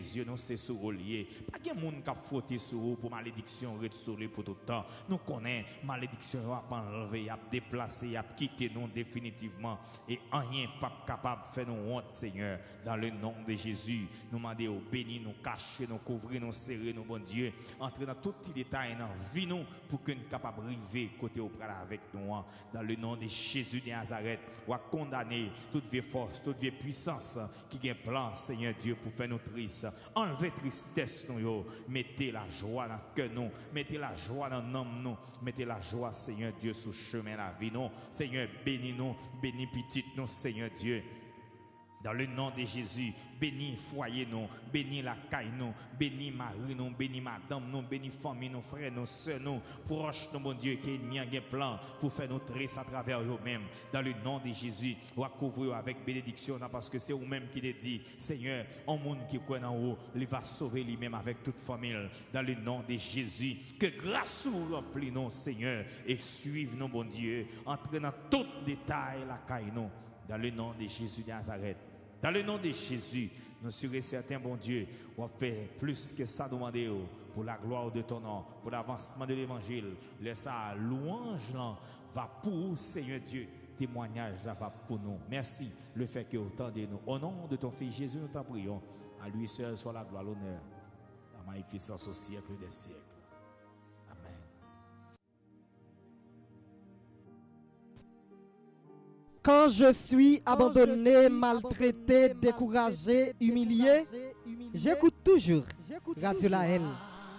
yeux nous c'est sur relié. Pas de monde qui a frotté sur vous pour malédiction retourner pour tout le temps. Nous connaissons malédiction a enlevé, a déplacé, a quitté nous définitivement et rien pas capable de faire nous honte Seigneur dans le nom de Jésus. Nous demandons bénir, nous cacher, nous couvrir, nous serrer, nous bon Dieu, entrer dans tout petit détail dans vie nous pour que nous capable arriver côté auprès avec nous dans le nom de Jésus de Nazareth. On va condamner toute vieille force, toute vieille puissance qui a un plan Seigneur Dieu pour faire nous tristes. Enlevez tristesse nous, mettez la joie dans le cœur nous, mettez la joie dans l'âme nous, mettez la joie Seigneur Dieu sur le chemin de la vie nous. Seigneur bénis nous, bénis petite nous Seigneur Dieu. Dans le nom de Jésus, bénis foyer nous, bénis la caille nous, bénis mari nous, bénis madame nous, bénis famille nous, frères nous, sœurs nous, proches nous, mon Dieu, qui est mis un plan pour faire notre trace à travers eux-mêmes. Dans le nom de Jésus, on va couvrir avec bénédiction parce que c'est vous-même qui l'a dit, Seigneur, un monde qui croit en haut, il va sauver lui-même avec toute famille. Dans le nom de Jésus, que grâce vous remplit nous, Seigneur, et suive nous, mon Dieu, entrez dans tout détail la caille nous. Dans le nom de Jésus de Nazareth. Dans le nom de Jésus, nous serons certains, bon Dieu, on va faire plus que ça demander pour la gloire de ton nom, pour l'avancement de l'évangile. Laisse ça, louange là, va pour Seigneur Dieu, témoignage là va pour nous. Merci le fait que autant de nous. Au nom de ton Fils Jésus, nous t'en prions. À lui seul soit la gloire, l'honneur, la magnificence au siècle des siècles. Quand je suis abandonné, maltraité, découragé, humilié, j'écoute toujours Radio Laël.